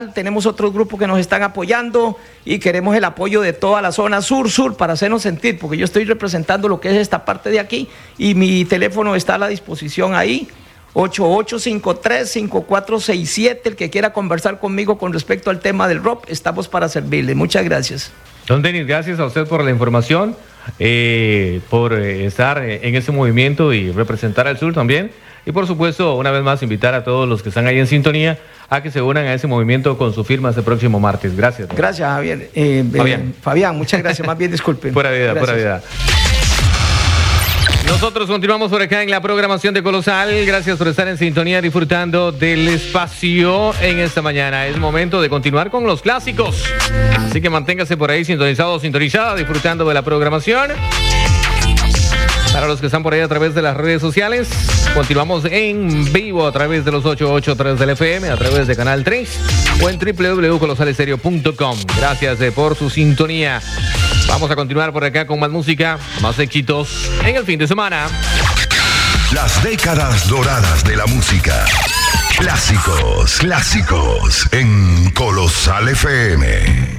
tenemos otros grupos que nos están apoyando y queremos el apoyo de toda la zona sur para hacernos sentir, porque yo estoy representando lo que es esta parte de aquí y mi teléfono está a la disposición ahí, 8853-5467, el que quiera conversar conmigo con respecto al tema del rock, estamos para servirle. Muchas gracias. Don Denis, gracias a usted por la información, por estar en ese movimiento y representar al sur también. Y por supuesto, una vez más, invitar a todos los que están ahí en sintonía a que se unan a ese movimiento con su firma este próximo martes. Gracias. Gracias, Javier. Fabián, muchas gracias. Más bien, disculpen. Pura vida. Nosotros continuamos por acá en la programación de Colosal. Gracias por estar en sintonía, disfrutando del espacio en esta mañana. Es momento de continuar con los clásicos. Así que manténgase por ahí sintonizado o sintonizada, disfrutando de la programación. Para los que están por ahí a través de las redes sociales, continuamos en vivo a través de los 883 del FM, a través de Canal 3 o en www.colosalestereo.com. Gracias por su sintonía. Vamos a continuar por acá con más música, más éxitos en el fin de semana. Las décadas doradas de la música. Clásicos en Colosal FM.